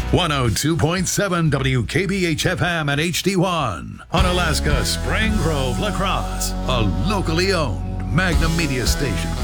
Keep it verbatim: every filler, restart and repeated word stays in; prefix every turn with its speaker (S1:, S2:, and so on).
S1: one oh two point seven W K B H F M and H D one. Unalaska Spring Grove La Crosse, a locally owned Magnum Media station.